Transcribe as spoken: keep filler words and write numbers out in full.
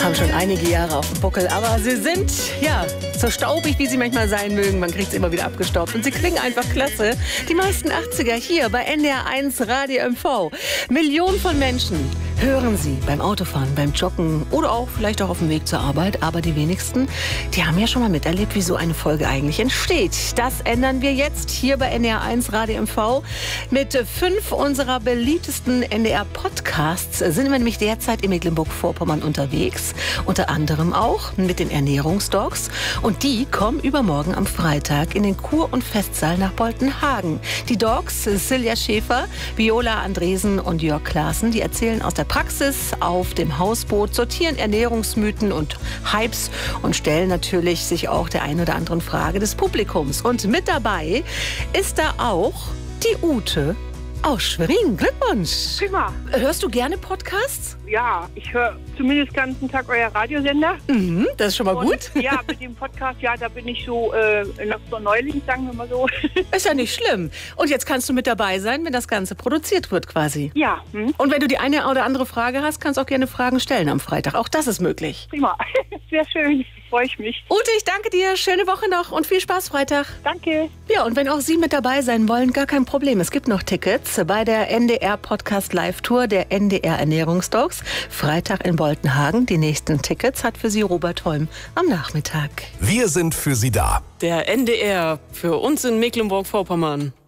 haben schon einige Jahre auf dem Buckel, aber sie sind, ja, so staubig, wie sie manchmal sein mögen. Man kriegt sie immer wieder abgestaubt und sie klingen einfach klasse. Die meisten achtziger hier bei N D R eins Radio M V. Millionen von Menschen hören sie beim Autofahren, beim Joggen oder auch vielleicht auch auf dem Weg zur Arbeit. Aber die wenigsten, die haben ja schon mal miterlebt, wie so eine Folge eigentlich entsteht. Das ändern wir jetzt hier bei N D R eins Radio M V. Mit fünf unserer beliebtesten N D R-Podcasts sind wir nämlich derzeit in Mecklenburg-Vorpommern unterwegs. Unter anderem auch mit den Ernährungsdocs. Und die kommen übermorgen am Freitag in den Kur- und Festsaal nach Boltenhagen. Die Docs, Silja Schäfer, Viola Andresen und Jörg Klaassen, die erzählen aus der Praxis auf dem Hausboot, sortieren Ernährungsmythen und Hypes und stellen natürlich sich auch der ein oder anderen Frage des Publikums. Und mit dabei ist da auch die Ute aus Schwerin. Glückwunsch! Prima. Hörst du gerne Podcasts? Ja, ich höre zumindest den ganzen Tag euer Radiosender. Mhm, das ist schon mal Und gut. Ja, mit dem Podcast, ja, da bin ich so äh, noch so neuling, sagen wir mal so. Ist ja nicht schlimm. Und jetzt kannst du mit dabei sein, wenn das Ganze produziert wird quasi. Ja. Hm? Und wenn du die eine oder andere Frage hast, kannst du auch gerne Fragen stellen am Freitag. Auch das ist möglich. Prima. Sehr schön. Freue ich mich. Ute, ich danke dir. Schöne Woche noch und viel Spaß Freitag. Danke. Ja, und wenn auch Sie mit dabei sein wollen, gar kein Problem. Es gibt noch Tickets bei der N D R Podcast Live Tour der N D R Ernährungsdocs. Freitag in Boltenhagen. Die nächsten Tickets hat für Sie Robert Holm am Nachmittag. Wir sind für Sie da. Der N D R für uns in Mecklenburg-Vorpommern.